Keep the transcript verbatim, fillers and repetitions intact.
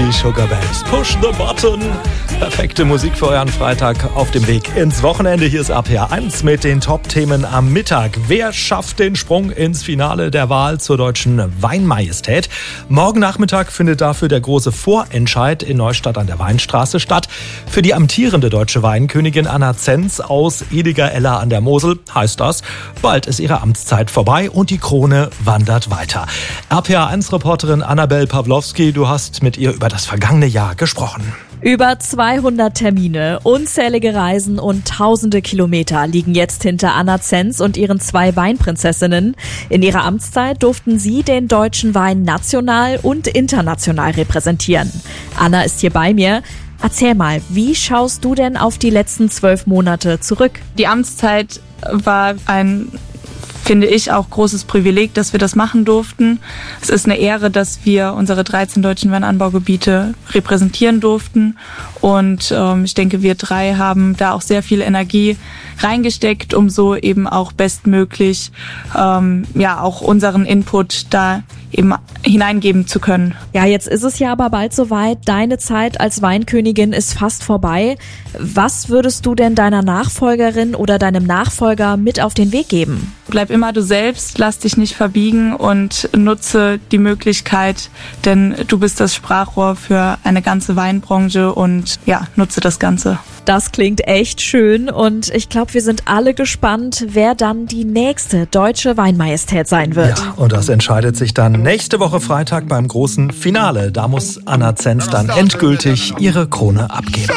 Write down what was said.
die Sugar Babes. Push the button. Perfekte Musik für euren Freitag auf dem Weg ins Wochenende. Hier ist A P R eins mit den Top-Themen am Mittag. Wer schafft den Sprung ins Finale der Wahl zur deutschen Weinmajestät? Morgen Nachmittag findet dafür der große Vorentscheid in Neustadt an der Weinstraße statt. Für die amtierende deutsche Weinkönigin Anna Zenz aus Ediger-Eller an der Mosel heißt das, bald ist ihre Amtszeit vorbei und die Krone wandert weiter. A P R eins Reporterin Annabel Pawlowski, du hast mit ihr über das vergangene Jahr gesprochen. Über zweihundert Termine, unzählige Reisen und tausende Kilometer liegen jetzt hinter Anna Zenz und ihren zwei Weinprinzessinnen. In ihrer Amtszeit durften sie den deutschen Wein national und international repräsentieren. Anna ist hier bei mir. Erzähl mal, wie schaust du denn auf die letzten zwölf Monate zurück? Die Amtszeit war ein, finde ich, auch großes Privileg, dass wir das machen durften. Es ist eine Ehre, dass wir unsere dreizehn deutschen Weinanbaugebiete repräsentieren durften. Und ähm, ich denke, wir drei haben da auch sehr viel Energie reingesteckt, um so eben auch bestmöglich ähm, ja auch unseren Input da eben hineingeben zu können. Ja, jetzt ist es ja aber bald soweit. Deine Zeit als Weinkönigin ist fast vorbei. Was würdest du denn deiner Nachfolgerin oder deinem Nachfolger mit auf den Weg geben? Bleib immer du selbst, lass dich nicht verbiegen und nutze die Möglichkeit, denn du bist das Sprachrohr für eine ganze Weinbranche und ja, nutze das Ganze. Das klingt echt schön und ich glaube, wir sind alle gespannt, wer dann die nächste deutsche Weinmajestät sein wird. Ja, und das entscheidet sich dann nächste Woche Freitag beim großen Finale. Da muss Anna Zenz dann endgültig ihre Krone abgeben.